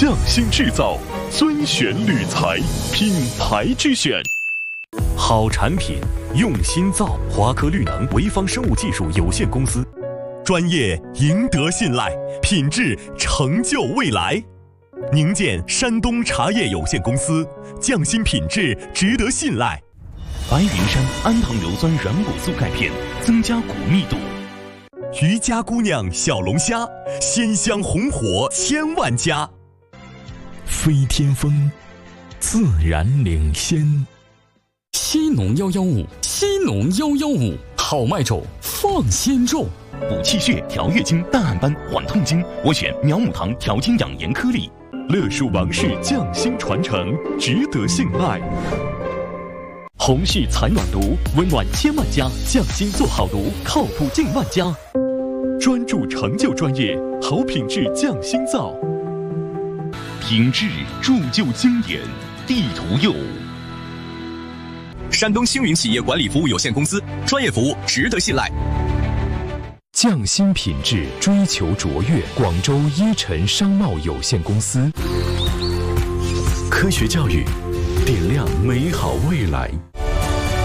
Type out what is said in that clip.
匠心制造，尊选铝材，品牌之选。好产品用心造，华科绿能潍坊生物技术有限公司，专业赢得信赖，品质成就未来。宁建山东茶叶有限公司，匠心品质值得信赖。白云山氨糖硫酸软骨素钙片，增加骨密度。渔家姑娘小龙虾，鲜香红火千万家。飞天风，自然领先。 西农115，西农115，好麦种，放心种。 补气血、调月经、淡汗斑、缓痛经，我选苗母堂调经养颜颗粒。乐树王氏匠心传承，值得信赖。红旭采暖炉，温暖千万家，匠心做好炉，靠谱近万家。专注成就专业，好品质匠心造，品质铸就经典，地图釉。 山东星云企业管理服务有限公司，专业服务值得信赖。 匠心品质，追求卓越。广州一晨商贸有限公司， 科学教育，点亮美好未来。